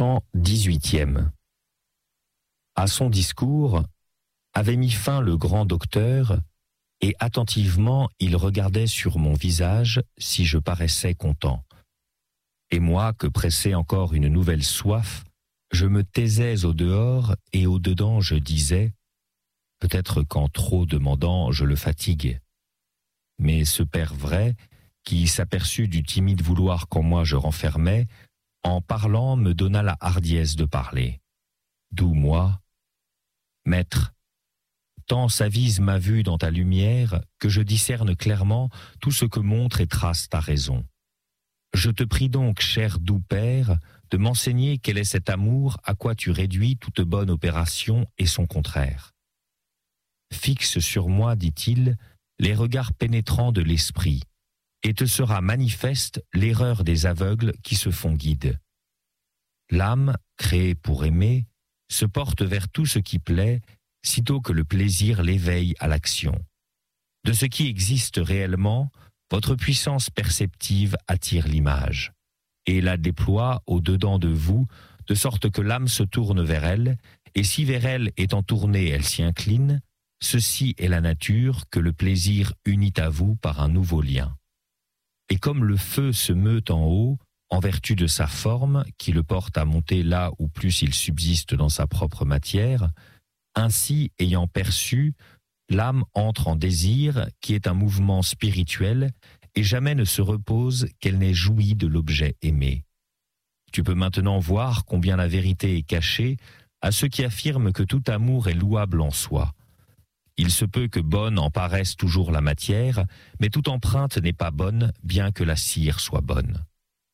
Chant 18e. À son discours avait mis fin le grand docteur, et attentivement il regardait sur mon visage si je paraissais content. Et moi, que pressait encore une nouvelle soif, je me taisais au dehors et au dedans je disais, peut-être qu'en trop demandant je le fatigue. Mais ce père vrai, qui s'aperçut du timide vouloir qu'en moi je renfermais, en parlant me donna la hardiesse de parler. D'où moi, Maître, tant s'avise ma vue dans ta lumière que je discerne clairement tout ce que montre et trace ta raison. Je te prie donc, cher doux Père, de m'enseigner quel est cet amour à quoi tu réduis toute bonne opération et son contraire. Fixe sur moi, dit-il, les regards pénétrants de l'esprit, et te sera manifeste l'erreur des aveugles qui se font guides. L'âme, créée pour aimer, se porte vers tout ce qui plaît, sitôt que le plaisir l'éveille à l'action. De ce qui existe réellement, votre puissance perceptive attire l'image, et la déploie au-dedans de vous, de sorte que l'âme se tourne vers elle, et si vers elle étant tournée elle s'y incline, ceci est la nature que le plaisir unit à vous par un nouveau lien. Et comme le feu se meut en haut, en vertu de sa forme, qui le porte à monter là où plus il subsiste dans sa propre matière, ainsi, ayant perçu, l'âme entre en désir, qui est un mouvement spirituel, et jamais ne se repose qu'elle n'ait joui de l'objet aimé. Tu peux maintenant voir combien la vérité est cachée à ceux qui affirment que tout amour est louable en soi. Il se peut que bonne en paraisse toujours la matière, mais toute empreinte n'est pas bonne, bien que la cire soit bonne.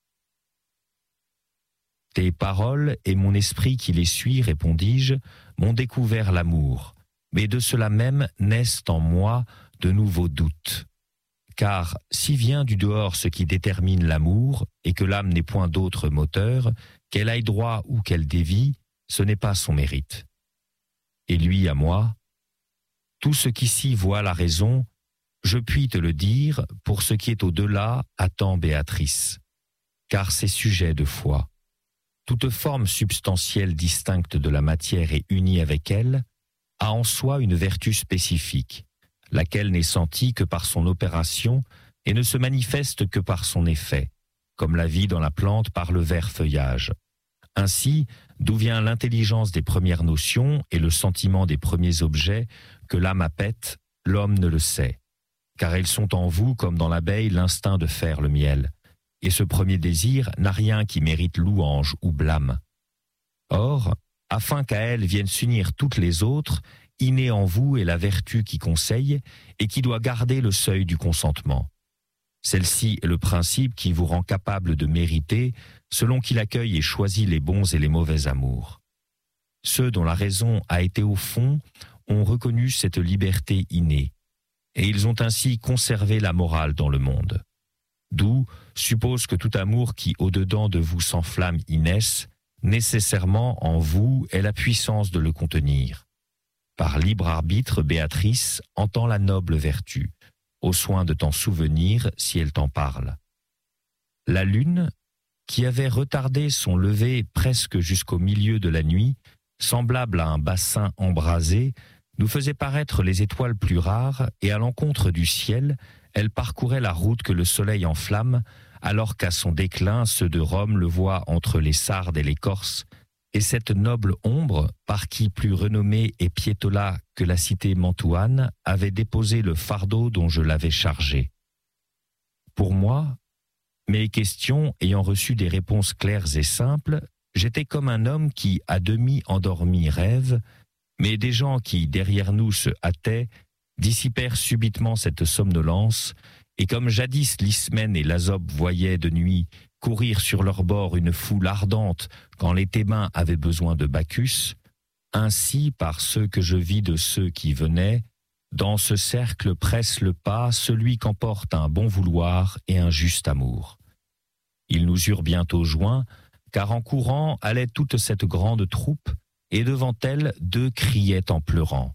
Tes paroles et mon esprit qui les suit, répondis-je, m'ont découvert l'amour, mais de cela même naissent en moi de nouveaux doutes. Car si vient du dehors ce qui détermine l'amour, et que l'âme n'est point d'autre moteur, qu'elle aille droit ou qu'elle dévie, ce n'est pas son mérite. Et lui à moi, tout ce qu'ici voit la raison, je puis te le dire, pour ce qui est au-delà, attends Béatrice, car c'est sujet de foi. Toute forme substantielle distincte de la matière et unie avec elle a en soi une vertu spécifique, laquelle n'est sentie que par son opération et ne se manifeste que par son effet, comme la vie dans la plante par le vert feuillage. Ainsi, d'où vient l'intelligence des premières notions et le sentiment des premiers objets que l'âme appète, l'homme ne le sait, car elles sont en vous comme dans l'abeille l'instinct de faire le miel. Et ce premier désir n'a rien qui mérite louange ou blâme. Or, afin qu'à elle viennent s'unir toutes les autres, innée en vous est la vertu qui conseille et qui doit garder le seuil du consentement. Celle-ci est le principe qui vous rend capable de mériter, selon qu'il accueille et choisit les bons et les mauvais amours. Ceux dont la raison a été au fond ont reconnu cette liberté innée, et ils ont ainsi conservé la morale dans le monde. D'où suppose que tout amour qui au-dedans de vous s'enflamme y naisse, nécessairement en vous est la puissance de le contenir. Par libre arbitre, Béatrice entend la noble vertu, au soin de t'en souvenir si elle t'en parle. La lune, qui avait retardé son lever presque jusqu'au milieu de la nuit, semblable à un bassin embrasé, nous faisait paraître les étoiles plus rares, et à l'encontre du ciel, elle parcourait la route que le soleil enflamme, alors qu'à son déclin, ceux de Rome le voient entre les Sardes et les Corses, et cette noble ombre, par qui plus renommée et Piétola que la cité mantuane, avait déposé le fardeau dont je l'avais chargé. Pour moi, mes questions ayant reçu des réponses claires et simples, j'étais comme un homme qui, à demi endormi, rêve, mais des gens qui, derrière nous, se hâtaient, dissipèrent subitement cette somnolence, et comme jadis l'Ismène et l'Azope voyaient de nuit courir sur leur bord une foule ardente quand les Thébains avaient besoin de Bacchus, ainsi, par ceux que je vis de ceux qui venaient, dans ce cercle presse le pas celui qu'emporte un bon vouloir et un juste amour. Ils nous eurent bientôt joints, car en courant allait toute cette grande troupe, et devant elle, deux criaient en pleurant.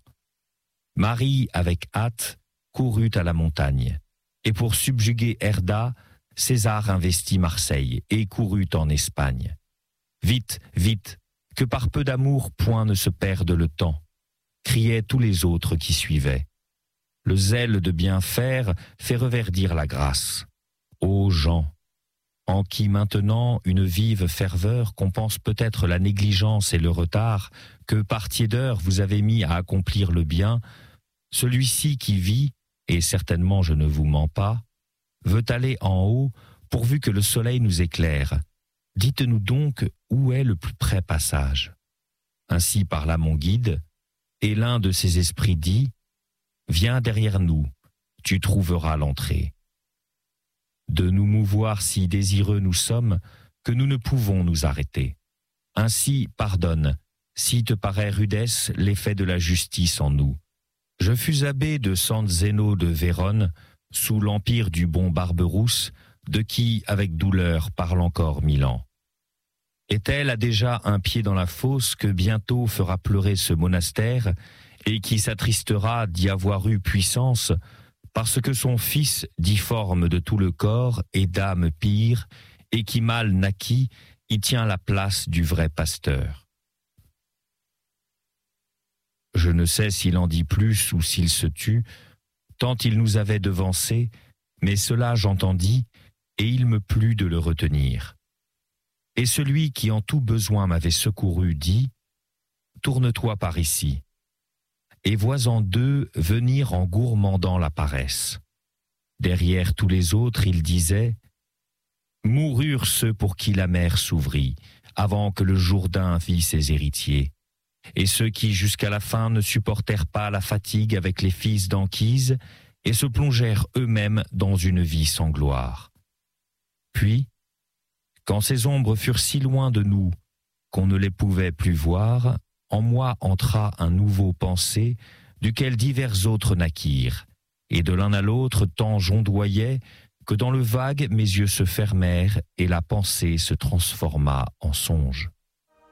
Marie, avec hâte, courut à la montagne, et pour subjuguer Herda, César investit Marseille et courut en Espagne. Vite, vite, que par peu d'amour point ne se perde le temps », criaient tous les autres qui suivaient. Le zèle de bien faire fait reverdir la grâce. Ô gens, en qui maintenant une vive ferveur compense peut-être la négligence et le retard que par tiédeur vous avez mis à accomplir le bien, celui-ci qui vit, et certainement je ne vous mens pas, veut aller en haut pourvu que le soleil nous éclaire. Dites-nous donc où est le plus près passage. Ainsi parla mon guide, et l'un de ses esprits dit « Viens derrière nous, tu trouveras l'entrée. » De nous mouvoir si désireux nous sommes que nous ne pouvons nous arrêter. Ainsi, pardonne, si te paraît rudesse l'effet de la justice en nous. Je fus abbé de San Zeno de Vérone, sous l'empire du bon Barberousse, de qui, avec douleur, parle encore 1000 ans. Est-elle a déjà un pied dans la fosse que bientôt fera pleurer ce monastère, et qui s'attristera d'y avoir eu puissance, parce que son fils, difforme de tout le corps et d'âme pire, et qui mal naquit, y tient la place du vrai pasteur. Je ne sais s'il en dit plus ou s'il se tut, tant il nous avait devancés, mais cela j'entendis, et il me plut de le retenir. Et celui qui en tout besoin m'avait secouru dit « Tourne-toi par ici ». Et vois-en deux venir en gourmandant la paresse. Derrière tous les autres, il disait « Moururent ceux pour qui la mer s'ouvrit, avant que le Jourdain vît ses héritiers. Et ceux qui jusqu'à la fin ne supportèrent pas la fatigue avec les fils d'Anchise, et se plongèrent eux-mêmes dans une vie sans gloire. Puis, quand ces ombres furent si loin de nous qu'on ne les pouvait plus voir, en moi entra un nouveau pensée, duquel divers autres naquirent, et de l'un à l'autre tant j'ondoyais que dans le vague mes yeux se fermèrent et la pensée se transforma en songe.